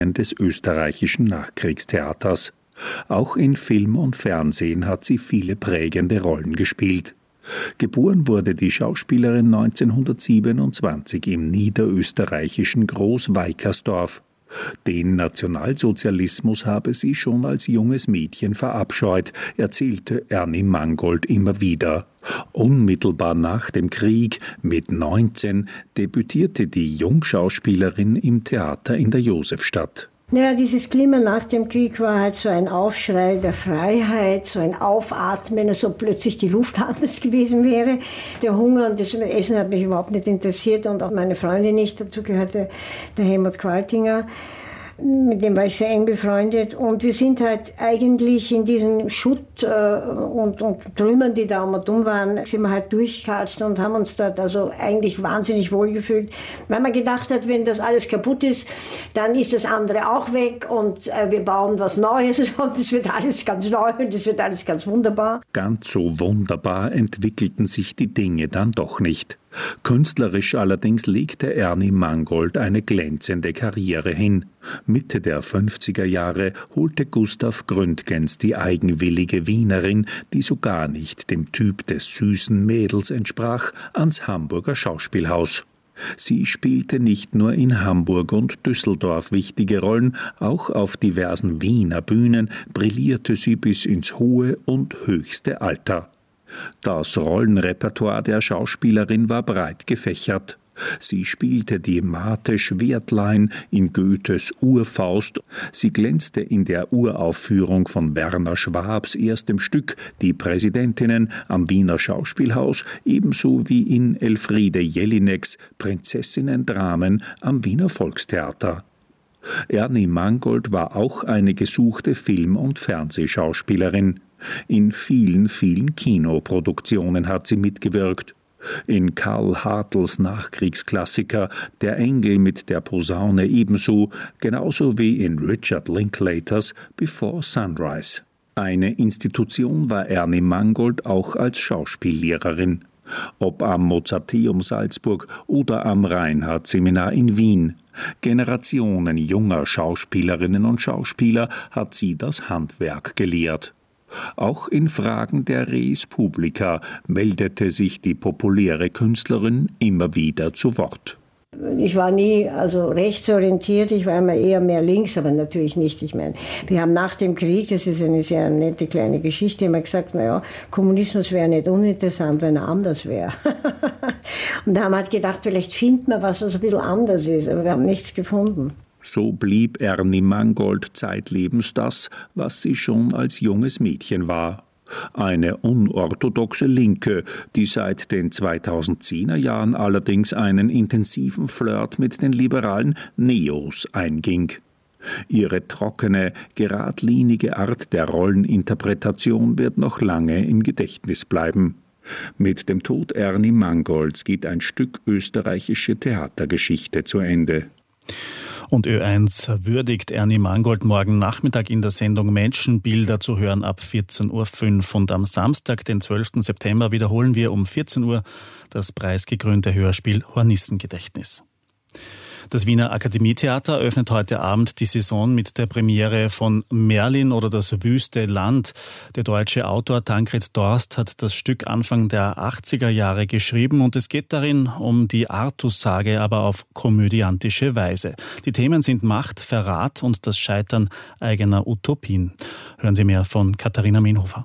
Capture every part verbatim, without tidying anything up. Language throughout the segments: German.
des österreichischen Nachkriegstheaters. Auch in Film und Fernsehen hat sie viele prägende Rollen gespielt. Geboren wurde die Schauspielerin neunzehnhundertsiebenundzwanzig im niederösterreichischen Groß-Weikersdorf. Den Nationalsozialismus habe sie schon als junges Mädchen verabscheut, erzählte Ernie Mangold immer wieder. Unmittelbar nach dem Krieg, mit neunzehn, debütierte die Jungschauspielerin im Theater in der Josefstadt. Ja, dieses Klima nach dem Krieg war halt so ein Aufschrei der Freiheit, so ein Aufatmen, als ob plötzlich die Luft anders gewesen wäre. Der Hunger und das Essen hat mich überhaupt nicht interessiert und auch meine Freundin nicht. Dazu gehörte der Helmut Qualtinger. Mit dem war ich sehr eng befreundet und wir sind halt eigentlich in diesen Schutt äh, und, und Trümmern, die da um und um waren, sind wir halt durchgekatscht und haben uns dort also eigentlich wahnsinnig wohlgefühlt, weil man gedacht hat, wenn das alles kaputt ist, dann ist das andere auch weg und äh, wir bauen was Neues und es wird alles ganz neu und es wird alles ganz wunderbar. Ganz so wunderbar entwickelten sich die Dinge dann doch nicht. Künstlerisch allerdings legte Ernie Mangold eine glänzende Karriere hin. Mitte der fünfziger Jahre holte Gustav Gründgens die eigenwillige Wienerin, die so gar nicht dem Typ des süßen Mädels entsprach, ans Hamburger Schauspielhaus. Sie spielte nicht nur in Hamburg und Düsseldorf wichtige Rollen, auch auf diversen Wiener Bühnen brillierte sie bis ins hohe und höchste Alter. Das Rollenrepertoire der Schauspielerin war breit gefächert. Sie spielte die Marthe Schwertlein in Goethes Urfaust. Sie glänzte in der Uraufführung von Werner Schwabs erstem Stück Die Präsidentinnen am Wiener Schauspielhaus, ebenso wie in Elfriede Jelineks Prinzessinnen-Dramen am Wiener Volkstheater. Ernie Mangold war auch eine gesuchte Film- und Fernsehschauspielerin. In vielen, vielen Kinoproduktionen hat sie mitgewirkt. In Karl Hartls Nachkriegsklassiker Der Engel mit der Posaune ebenso, genauso wie in Richard Linklaters Before Sunrise. Eine Institution war Ernie Mangold auch als Schauspiellehrerin. Ob am Mozarteum Salzburg oder am Reinhardt-Seminar in Wien. Generationen junger Schauspielerinnen und Schauspieler hat sie das Handwerk gelehrt. Auch in Fragen der Res Publica meldete sich die populäre Künstlerin immer wieder zu Wort. Ich war nie also rechtsorientiert, ich war immer eher mehr links, aber natürlich nicht. Ich meine, wir haben nach dem Krieg, das ist eine sehr nette kleine Geschichte, immer gesagt, naja, Kommunismus wäre nicht uninteressant, wenn er anders wäre. Und da haben wir halt gedacht, vielleicht findet man was, was ein bisschen anders ist, aber wir haben nichts gefunden. So blieb Ernie Mangold zeitlebens das, was sie schon als junges Mädchen war. Eine unorthodoxe Linke, die seit den zweitausendzehner Jahren allerdings einen intensiven Flirt mit den liberalen Neos einging. Ihre trockene, geradlinige Art der Rolleninterpretation wird noch lange im Gedächtnis bleiben. Mit dem Tod Ernie Mangolds geht ein Stück österreichische Theatergeschichte zu Ende. Und Ö eins würdigt Ernie Mangold morgen Nachmittag in der Sendung Menschenbilder, zu hören ab vierzehn Uhr fünf. Und am Samstag, den zwölften September, wiederholen wir um vierzehn Uhr das preisgekrönte Hörspiel Hornissengedächtnis. Das Wiener Akademietheater öffnet heute Abend die Saison mit der Premiere von Merlin oder das wüste Land. Der deutsche Autor Tankred Dorst hat das Stück Anfang der achtziger Jahre geschrieben und es geht darin um die Artussage, aber auf komödiantische Weise. Die Themen sind Macht, Verrat und das Scheitern eigener Utopien. Hören Sie mehr von Katharina Menhofer.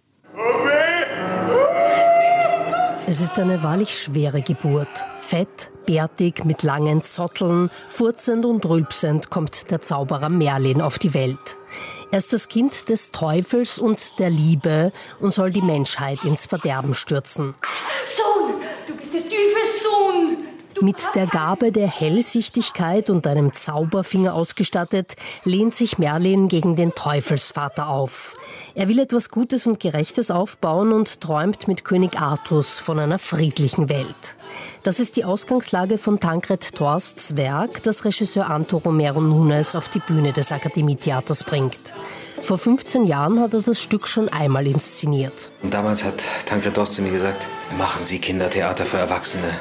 Es ist eine wahrlich schwere Geburt. Fett, bärtig, mit langen Zotteln, furzend und rülpsend kommt der Zauberer Merlin auf die Welt. Er ist das Kind des Teufels und der Liebe und soll die Menschheit ins Verderben stürzen. Sohn, du bist des Teufels Sohn! Mit der Gabe der Hellsichtigkeit und einem Zauberfinger ausgestattet, lehnt sich Merlin gegen den Teufelsvater auf. Er will etwas Gutes und Gerechtes aufbauen und träumt mit König Artus von einer friedlichen Welt. Das ist die Ausgangslage von Tankred Dorsts Werk, das Regisseur Anto Romero Nunes auf die Bühne des Akademietheaters bringt. Vor fünfzehn Jahren hat er das Stück schon einmal inszeniert. Und damals hat Tankred Dorst zu mir gesagt, machen Sie Kindertheater für Erwachsene.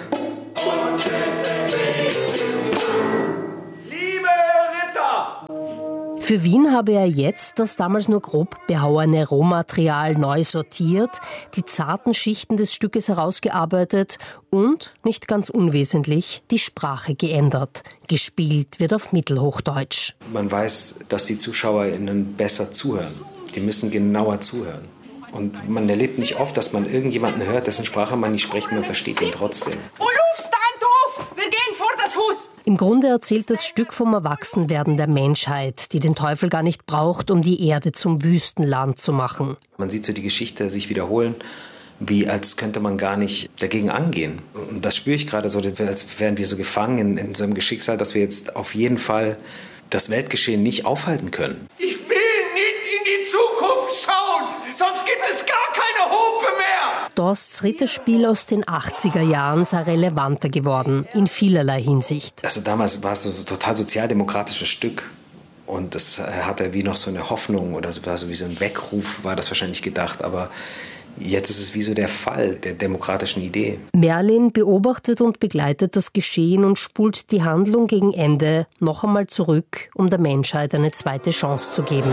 Für Wien habe er jetzt das damals nur grob behauene Rohmaterial neu sortiert, die zarten Schichten des Stückes herausgearbeitet und, nicht ganz unwesentlich, die Sprache geändert. Gespielt wird auf Mittelhochdeutsch. Man weiß, dass die ZuschauerInnen besser zuhören. Die müssen genauer zuhören. Und man erlebt nicht oft, dass man irgendjemanden hört, dessen Sprache man nicht spricht, man versteht ihn trotzdem. Wo rufst du doof? Wir gehen vor das Haus. Im Grunde erzählt das Stück vom Erwachsenwerden der Menschheit, die den Teufel gar nicht braucht, um die Erde zum Wüstenland zu machen. Man sieht so die Geschichte sich wiederholen, wie als könnte man gar nicht dagegen angehen. Und das spüre ich gerade so, als wären wir so gefangen in, in so einem Geschicksal, dass wir jetzt auf jeden Fall das Weltgeschehen nicht aufhalten können. Ich will nicht in die Zukunft schauen, sonst gibt es gar keine Hupe mehr. Dorsts Ritterspiel aus den achtziger Jahren sei relevanter geworden, in vielerlei Hinsicht. Also damals war es so ein total sozialdemokratisches Stück. Und das hatte wie noch so eine Hoffnung oder so, also wie so ein Weckruf war das wahrscheinlich gedacht. Aber jetzt ist es wie so der Fall der demokratischen Idee. Merlin beobachtet und begleitet das Geschehen und spult die Handlung gegen Ende noch einmal zurück, um der Menschheit eine zweite Chance zu geben.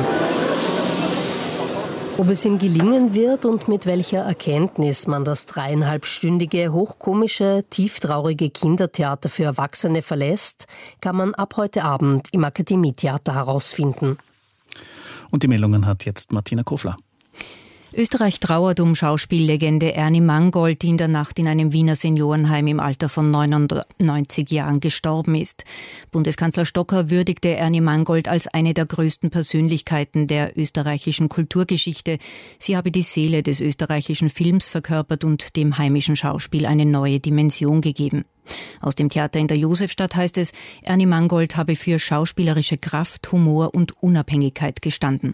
Ob es ihm gelingen wird und mit welcher Erkenntnis man das dreieinhalbstündige, hochkomische, tieftraurige Kindertheater für Erwachsene verlässt, kann man ab heute Abend im Akademietheater herausfinden. Und die Meldungen hat jetzt Martina Kofler. Österreich trauert um Schauspiellegende Ernie Mangold, die in der Nacht in einem Wiener Seniorenheim im Alter von neunundneunzig Jahren gestorben ist. Bundeskanzler Stocker würdigte Ernie Mangold als eine der größten Persönlichkeiten der österreichischen Kulturgeschichte. Sie habe die Seele des österreichischen Films verkörpert und dem heimischen Schauspiel eine neue Dimension gegeben. Aus dem Theater in der Josefstadt heißt es, Ernie Mangold habe für schauspielerische Kraft, Humor und Unabhängigkeit gestanden.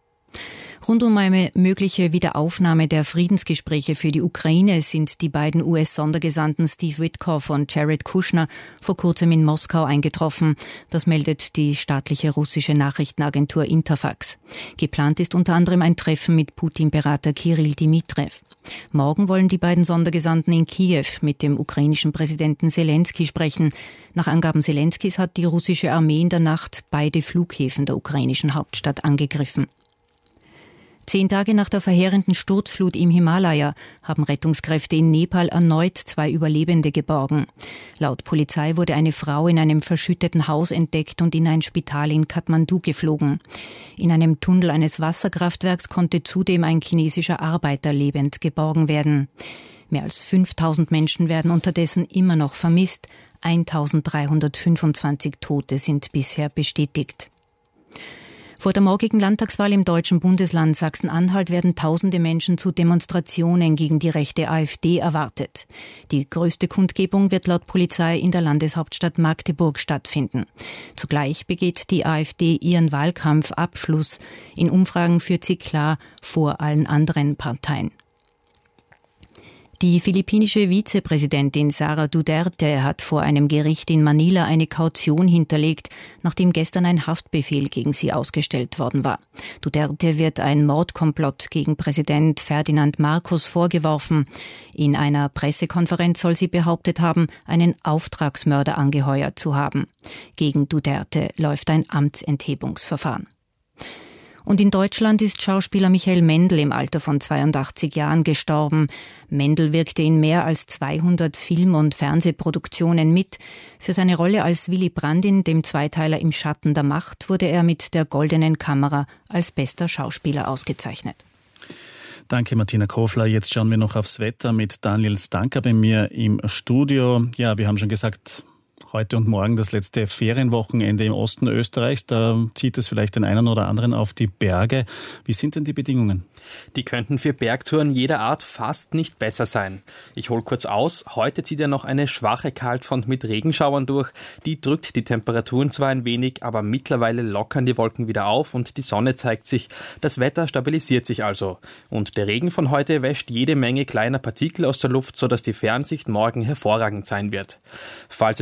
Rund um eine mögliche Wiederaufnahme der Friedensgespräche für die Ukraine sind die beiden U S-Sondergesandten Steve Witkoff und Jared Kushner vor kurzem in Moskau eingetroffen. Das meldet die staatliche russische Nachrichtenagentur Interfax. Geplant ist unter anderem ein Treffen mit Putin-Berater Kirill Dmitrijew. Morgen wollen die beiden Sondergesandten in Kiew mit dem ukrainischen Präsidenten Selensky sprechen. Nach Angaben Selenskys hat die russische Armee in der Nacht beide Flughäfen der ukrainischen Hauptstadt angegriffen. Zehn Tage nach der verheerenden Sturzflut im Himalaya haben Rettungskräfte in Nepal erneut zwei Überlebende geborgen. Laut Polizei wurde eine Frau in einem verschütteten Haus entdeckt und in ein Spital in Kathmandu geflogen. In einem Tunnel eines Wasserkraftwerks konnte zudem ein chinesischer Arbeiter lebend geborgen werden. Mehr als fünftausend Menschen werden unterdessen immer noch vermisst. eintausenddreihundertfünfundzwanzig Tote sind bisher bestätigt. Vor der morgigen Landtagswahl im deutschen Bundesland Sachsen-Anhalt werden tausende Menschen zu Demonstrationen gegen die rechte AfD erwartet. Die größte Kundgebung wird laut Polizei in der Landeshauptstadt Magdeburg stattfinden. Zugleich begeht die AfD ihren Wahlkampfabschluss. In Umfragen führt sie klar vor allen anderen Parteien. Die philippinische Vizepräsidentin Sara Duterte hat vor einem Gericht in Manila eine Kaution hinterlegt, nachdem gestern ein Haftbefehl gegen sie ausgestellt worden war. Duterte wird ein Mordkomplott gegen Präsident Ferdinand Marcos vorgeworfen. In einer Pressekonferenz soll sie behauptet haben, einen Auftragsmörder angeheuert zu haben. Gegen Duterte läuft ein Amtsenthebungsverfahren. Und in Deutschland ist Schauspieler Michael Mendl im Alter von zweiundachtzig Jahren gestorben. Mendl wirkte in mehr als zweihundert Film- und Fernsehproduktionen mit. Für seine Rolle als Willy Brandt in dem Zweiteiler Im Schatten der Macht wurde er mit der Goldenen Kamera als bester Schauspieler ausgezeichnet. Danke, Martina Kofler. Jetzt schauen wir noch aufs Wetter mit Daniel Stanker bei mir im Studio. Ja, wir haben schon gesagt, heute und morgen das letzte Ferienwochenende im Osten Österreichs. Da zieht es vielleicht den einen oder anderen auf die Berge. Wie sind denn die Bedingungen? Die könnten für Bergtouren jeder Art fast nicht besser sein. Ich hole kurz aus. Heute zieht ja noch eine schwache Kaltfront mit Regenschauern durch. Die drückt die Temperaturen zwar ein wenig, aber mittlerweile lockern die Wolken wieder auf und die Sonne zeigt sich. Das Wetter stabilisiert sich also. Und der Regen von heute wäscht jede Menge kleiner Partikel aus der Luft, sodass die Fernsicht morgen hervorragend sein wird. Falls es am Weg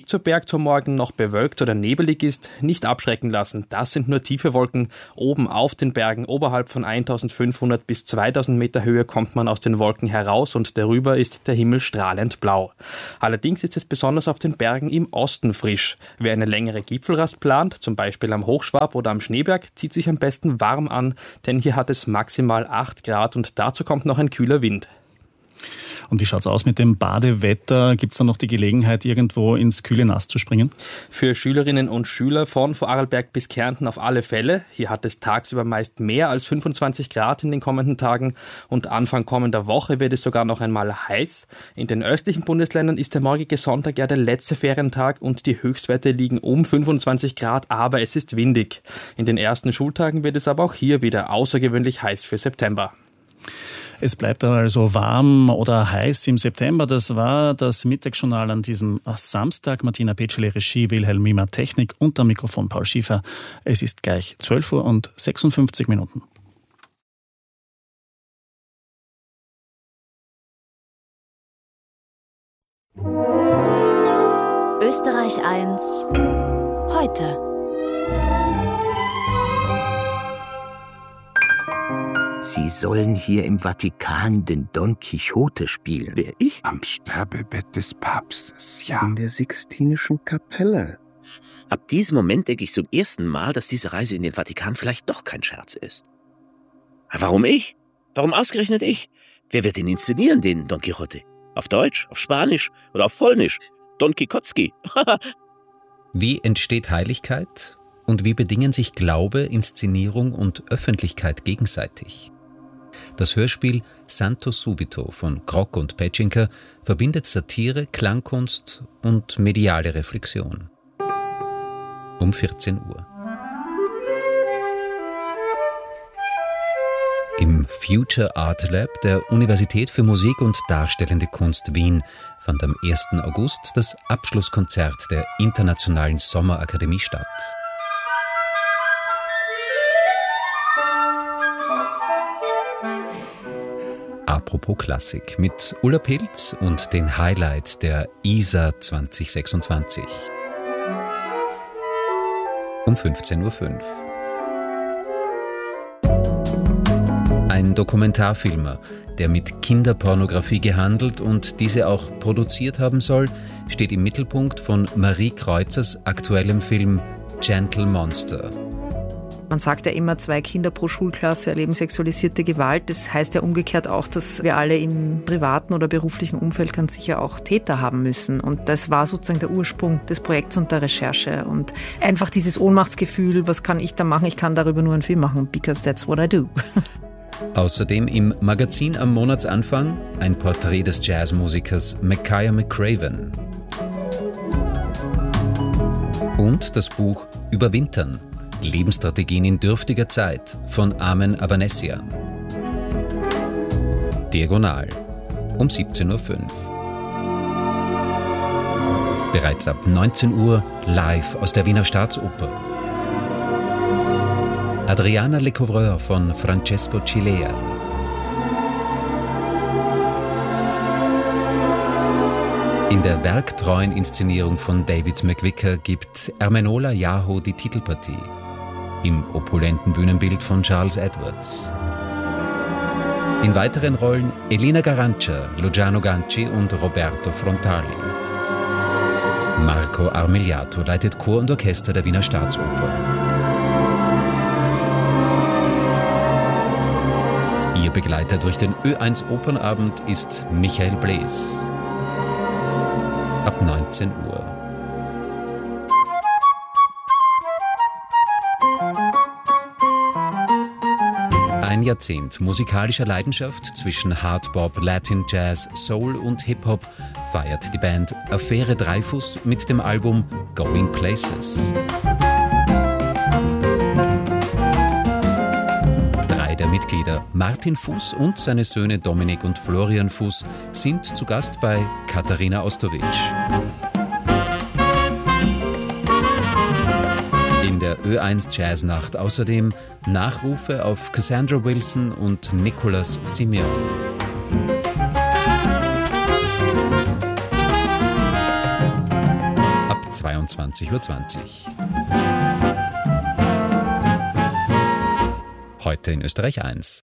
Weg zur Bergtour morgen noch bewölkt oder nebelig ist, nicht abschrecken lassen. Das sind nur tiefe Wolken. Oben auf den Bergen, oberhalb von eintausendfünfhundert bis zweitausend Meter Höhe, kommt man aus den Wolken heraus und darüber ist der Himmel strahlend blau. Allerdings ist es besonders auf den Bergen im Osten frisch. Wer eine längere Gipfelrast plant, zum Beispiel am Hochschwab oder am Schneeberg, zieht sich am besten warm an, denn hier hat es maximal acht Grad und dazu kommt noch ein kühler Wind. Und wie schaut's aus mit dem Badewetter? Gibt's da noch die Gelegenheit, irgendwo ins kühle Nass zu springen? Für Schülerinnen und Schüler von Vorarlberg bis Kärnten auf alle Fälle. Hier hat es tagsüber meist mehr als fünfundzwanzig Grad in den kommenden Tagen und Anfang kommender Woche wird es sogar noch einmal heiß. In den östlichen Bundesländern ist der morgige Sonntag ja der letzte Ferientag und die Höchstwerte liegen um fünfundzwanzig Grad, aber es ist windig. In den ersten Schultagen wird es aber auch hier wieder außergewöhnlich heiß für September. Es bleibt also warm oder heiß im September. Das war das Mittagsjournal an diesem Samstag. Martina Petschele, Regie, Wilhelm Wiemer, Technik und am Mikrofon Paul Schiefer. Es ist gleich zwölf Uhr und sechsundfünfzig Minuten. Österreich eins heute. Sie sollen hier im Vatikan den Don Quixote spielen. Wer, ich? Am Sterbebett des Papstes, ja. In der Sixtinischen Kapelle. Ab diesem Moment denke ich zum ersten Mal, dass diese Reise in den Vatikan vielleicht doch kein Scherz ist. Warum ich? Warum ausgerechnet ich? Wer wird ihn inszenieren, den Don Quixote? Auf Deutsch, auf Spanisch oder auf Polnisch? Don Quixote. Wie entsteht Heiligkeit? Und wie bedingen sich Glaube, Inszenierung und Öffentlichkeit gegenseitig? Das Hörspiel Santo Subito von Grock und Petschinker verbindet Satire, Klangkunst und mediale Reflexion. Um vierzehn Uhr. Im Future Art Lab der Universität für Musik und Darstellende Kunst Wien fand am ersten August das Abschlusskonzert der Internationalen Sommerakademie statt. Apropos Klassik mit Ulla Pilz und den Highlights der I S A zwanzig sechsundzwanzig. Um fünfzehn Uhr fünf. Ein Dokumentarfilmer, der mit Kinderpornografie gehandelt und diese auch produziert haben soll, steht im Mittelpunkt von Marie Kreuzers aktuellem Film Gentle Monster. Man sagt ja immer, zwei Kinder pro Schulklasse erleben sexualisierte Gewalt. Das heißt ja umgekehrt auch, dass wir alle im privaten oder beruflichen Umfeld ganz sicher auch Täter haben müssen. Und das war sozusagen der Ursprung des Projekts und der Recherche. Und einfach dieses Ohnmachtsgefühl, was kann ich da machen? Ich kann darüber nur einen Film machen, because that's what I do. Außerdem im Magazin am Monatsanfang ein Porträt des Jazzmusikers Makaya McCraven. Und das Buch Überwintern. Lebensstrategien in dürftiger Zeit von Armen Avanesian. Diagonal um siebzehn Uhr fünf. Bereits ab neunzehn Uhr live aus der Wiener Staatsoper. Adriana Lecouvreur von Francesco Cilea. In der werktreuen Inszenierung von David McVicker gibt Ermenola Yaho die Titelpartie. Im opulenten Bühnenbild von Charles Edwards. In weiteren Rollen Elena Garancia, Luciano Ganci und Roberto Frontali. Marco Armigliato leitet Chor und Orchester der Wiener Staatsoper. Ihr Begleiter durch den Ö eins Opernabend ist Michael Blees. Ab neunzehn Uhr. Ein Jahrzehnt musikalischer Leidenschaft zwischen Hardbop, Latin Jazz, Soul und Hip-Hop feiert die Band Affäre Dreyfus mit dem Album Going Places. Drei der Mitglieder, Martin Fuß und seine Söhne Dominik und Florian Fuß, sind zu Gast bei Katharina Ostovic. In der Ö eins Jazznacht außerdem Nachrufe auf Cassandra Wilson und Nicholas Simeon. Ab zweiundzwanzig Uhr zwanzig. Heute in Österreich eins.